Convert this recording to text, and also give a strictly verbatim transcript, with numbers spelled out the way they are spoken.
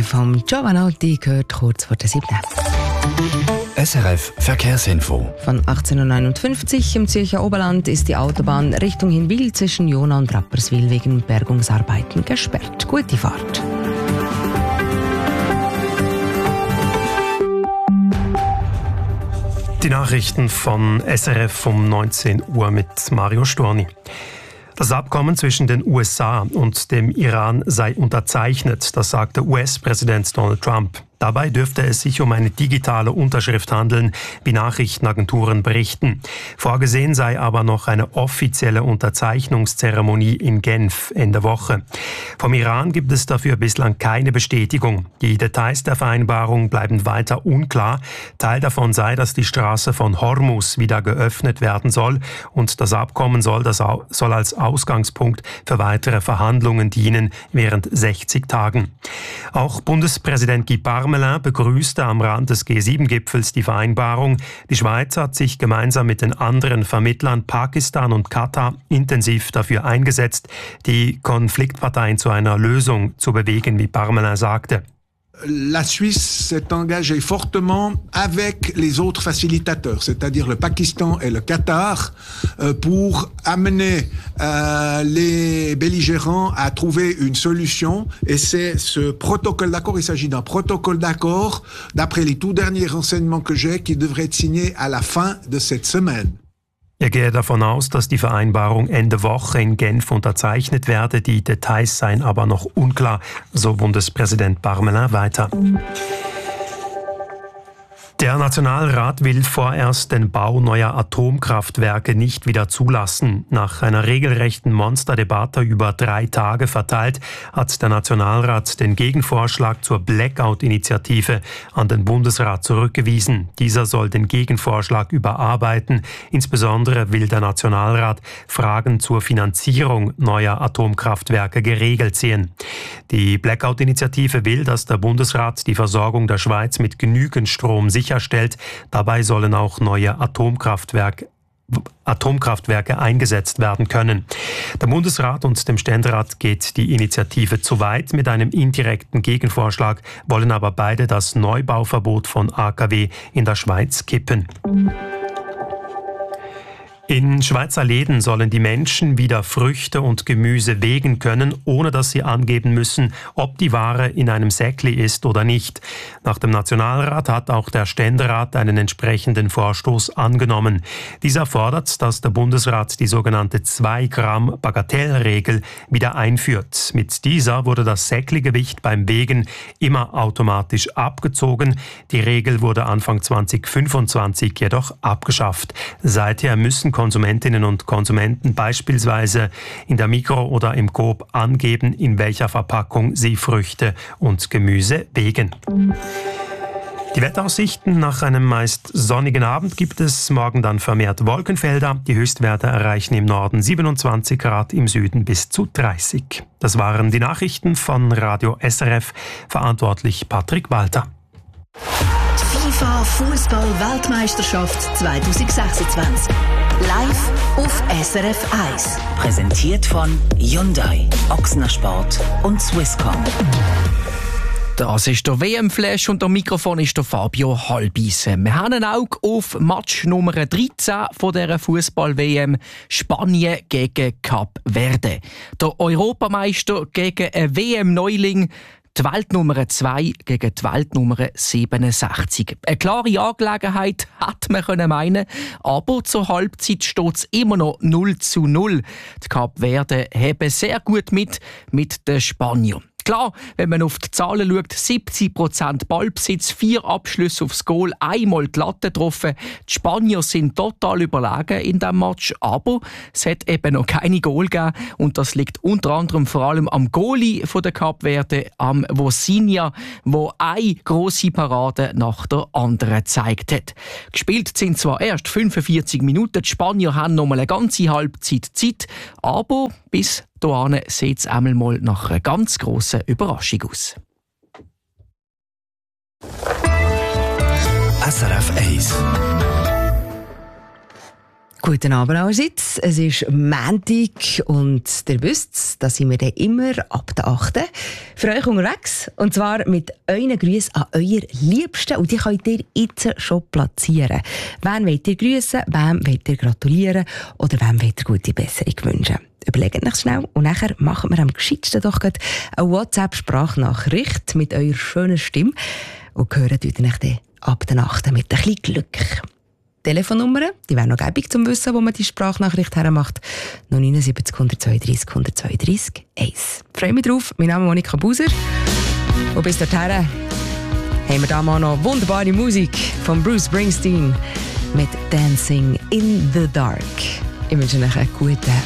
vom Giovanotti gehört kurz vor der siebten. S R F Verkehrsinfo. Von achtzehn Uhr neunundfünfzig im Zürcher Oberland ist die Autobahn Richtung Hinwil zwischen Jona und Rapperswil wegen Bergungsarbeiten gesperrt. Gute Fahrt. Die Nachrichten von S R F um neunzehn Uhr mit Mario Storni. Das Abkommen zwischen den U S A und dem Iran sei unterzeichnet, das sagte U S-Präsident Donald Trump. Dabei dürfte es sich um eine digitale Unterschrift handeln, wie Nachrichtenagenturen berichten. Vorgesehen sei aber noch eine offizielle Unterzeichnungszeremonie in Genf Ende Woche. Vom Iran gibt es dafür bislang keine Bestätigung. Die Details der Vereinbarung bleiben weiter unklar. Teil davon sei, dass die Straße von Hormuz wieder geöffnet werden soll und das Abkommen soll, das soll als Ausgangspunkt für weitere Verhandlungen dienen während sechzig Tagen. Auch Bundespräsident Guy Parmelin begrüßte am Rand des G sieben Gipfels die Vereinbarung. Die Schweiz hat sich gemeinsam mit den anderen Vermittlern Pakistan und Katar intensiv dafür eingesetzt, die Konfliktparteien zu einer Lösung zu bewegen, wie Parmelin sagte. La Suisse s'est engagée fortement avec les autres facilitateurs, c'est-à-dire le Pakistan et le Qatar, pour amener euh, les belligérants à trouver une solution. Et c'est ce protocole d'accord, il s'agit d'un protocole d'accord, d'après les tout derniers renseignements que j'ai, qui devrait être signé à la fin de cette semaine. Er gehe davon aus, dass die Vereinbarung Ende Woche in Genf unterzeichnet werde. Die Details seien aber noch unklar, so Bundespräsident Parmelin weiter. Der Nationalrat will vorerst den Bau neuer Atomkraftwerke nicht wieder zulassen. Nach einer regelrechten Monsterdebatte über drei Tage verteilt, hat der Nationalrat den Gegenvorschlag zur Blackout-Initiative an den Bundesrat zurückgewiesen. Dieser soll den Gegenvorschlag überarbeiten. Insbesondere will der Nationalrat Fragen zur Finanzierung neuer Atomkraftwerke geregelt sehen. Die Blackout-Initiative will, dass der Bundesrat die Versorgung der Schweiz mit genügend Strom sicherstellt. Dabei sollen auch neue Atomkraftwerke Atomkraftwerke eingesetzt werden können. Der Bundesrat und dem Ständerat geht die Initiative zu weit. Mit einem indirekten Gegenvorschlag wollen aber beide das Neubauverbot von A K W in der Schweiz kippen. In Schweizer Läden sollen die Menschen wieder Früchte und Gemüse wägen können, ohne dass sie angeben müssen, ob die Ware in einem Säckli ist oder nicht. Nach dem Nationalrat hat auch der Ständerat einen entsprechenden Vorstoß angenommen. Dieser fordert, dass der Bundesrat die sogenannte zwei Gramm Bagatellregel wieder einführt. Mit dieser wurde das Säckli-Gewicht beim Wägen immer automatisch abgezogen. Die Regel wurde Anfang zwanzig fünfundzwanzig jedoch abgeschafft. Seither müssen Konsumentinnen und Konsumenten beispielsweise in der Mikro oder im Coop angeben, in welcher Verpackung sie Früchte und Gemüse wägen. Die Wetteraussichten: Nach einem meist sonnigen Abend gibt es morgen dann vermehrt Wolkenfelder. Die Höchstwerte erreichen im Norden siebenundzwanzig Grad, im Süden bis zu dreißig. Das waren die Nachrichten von Radio S R F, verantwortlich Patrick Walter. FIFA Fußball-Weltmeisterschaft zwanzig sechsundzwanzig. Live auf S R F eins. Präsentiert von Hyundai, Ochsner Sport und Swisscom. Das ist der W M-Flash und am Mikrofon ist der Fabio Halbisen. Wir haben ein Auge auf Match Nummer dreizehn von dieser Fußball-W M. Spanien gegen Kap Verde. Der Europameister gegen einen W M-Neuling. Die Weltnummer zwei gegen die Weltnummer siebenundsechzig. Eine klare Angelegenheit, hätte man können meinen, aber zur Halbzeit steht es immer noch null zu null. Die Kap Verde haben sehr gut mit, mit den Spaniern. Klar, wenn man auf die Zahlen schaut, siebzig Prozent Ballbesitz, vier Abschlüsse aufs Goal, einmal die Latte getroffen. Die Spanier sind total überlegen in diesem Match, aber es hat eben noch keine Goal gegeben und das liegt unter anderem vor allem am Goalie von der Kap Verde, am Vosinha, wo eine grosse Parade nach der anderen gezeigt hat. Gespielt sind zwar erst fünfundvierzig Minuten, die Spanier haben noch mal eine ganze Halbzeit Zeit, aber bis dahin sieht es einmal mal nach einer ganz grossen Überraschung aus. S R F eins. Guten Abend allerseits. Es ist Montag und ihr wisst, da sind wir dann immer ab der achten für euch unterwegs. Und zwar mit euren Grüßen an euer Liebsten. Und die könnt ihr jetzt schon platzieren. Wen wollt ihr grüßen, wem wollt ihr gratulieren oder wem wollt ihr gute Besserung wünschen? Überlegt euch schnell und nachher machen wir am gescheitsten doch eine WhatsApp-Sprachnachricht mit eurer schönen Stimme und hören euch dann ab der Nacht mit ein bisschen Glück. Telefonnummern, die wären noch gäbig zum Wissen, wo man die Sprachnachricht hermacht. null neun sieben null eins zwei drei null zwei drei eins. Ich freue mich drauf. Mein Name ist Monika Buser. Und bis dorthin haben wir da mal noch wunderbare Musik von Bruce Springsteen mit Dancing in the Dark. Ich wünsche euch einen guten